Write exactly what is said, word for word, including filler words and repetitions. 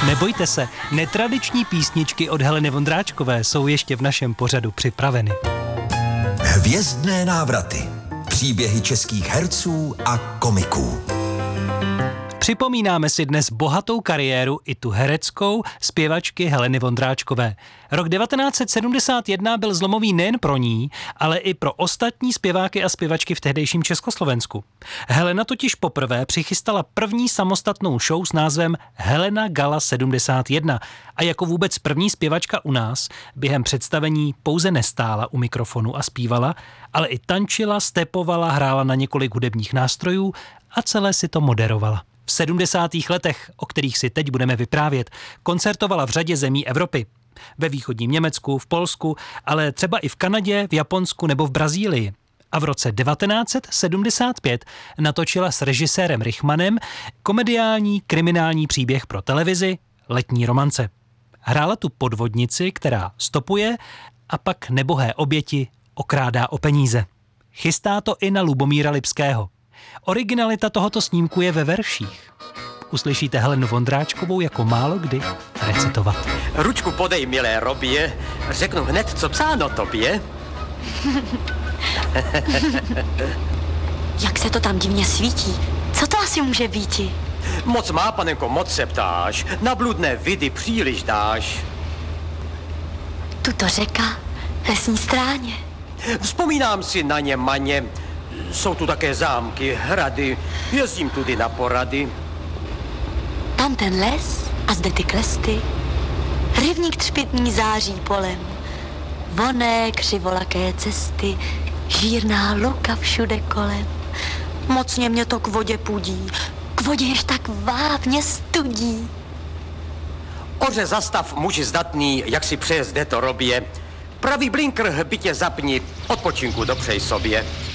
Nebojte se, netradiční písničky od Heleny Vondráčkové jsou ještě v našem pořadu připraveny. Hvězdné návraty. Příběhy českých herců a komiků. Připomínáme si dnes bohatou kariéru i tu hereckou zpěvačky Heleny Vondráčkové. Rok devatenáct set sedmdesát jedna byl zlomový nejen pro ní, ale i pro ostatní zpěváky a zpěvačky v tehdejším Československu. Helena totiž poprvé přichystala první samostatnou show s názvem Helena Gala sedmdesát jedna a jako vůbec první zpěvačka u nás během představení pouze nestála u mikrofonu a zpívala, ale i tančila, stepovala, hrála na několik hudebních nástrojů a celé si to moderovala. V sedmdesátých letech, o kterých si teď budeme vyprávět, koncertovala v řadě zemí Evropy. Ve východním Německu, v Polsku, ale třeba i v Kanadě, v Japonsku nebo v Brazílii. A v roce devatenáct set sedmdesát pět natočila s režisérem Rychmanem komediální kriminální příběh pro televizi Letní romance. Hrála tu podvodnici, která stopuje a pak nebohé oběti okrádá o peníze. Chystá to i na Lubomíra Lipského. Originalita tohoto snímku je ve verších. Uslyšíte Helenu Vondráčkovou jako málo kdy recitovat. Ručku podej, milé robě, řeknu hned, co psáno tobě. Jak se to tam divně svítí? Co to asi může býti? Moc má, panenko, moc se ptáš, na bludné vidy příliš dáš. Tuto řeka, lesní stráně. Vzpomínám si na ně, maně. Jsou tu také zámky, hrady, jezdím tudy na porady. Tam ten les a zde ty klesty. Rybník třpitný září polem. Voné křivolaké cesty, žírná luka všude kolem. Mocně mě to k vodě pudí, k vodě jež tak vápně studí. Oře zastav, muži zdatný, jak si přejezde to robě. Pravý blinkr bytě zapni, odpočinku dopřej sobě.